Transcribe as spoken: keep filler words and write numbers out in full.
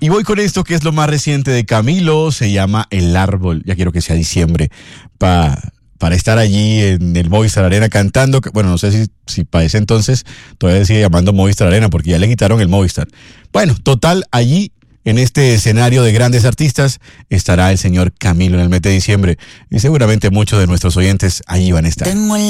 voy con esto que es lo más reciente de Camilo, se llama El Árbol. Ya quiero que sea diciembre pa, para estar allí en el Movistar Arena cantando. Bueno, no sé si, si para ese entonces todavía sigue llamando Movistar Arena porque ya le quitaron el Movistar. Bueno, total, allí en este escenario de grandes artistas estará el señor Camilo en el mes de diciembre y seguramente muchos de nuestros oyentes allí van a estar. Tengo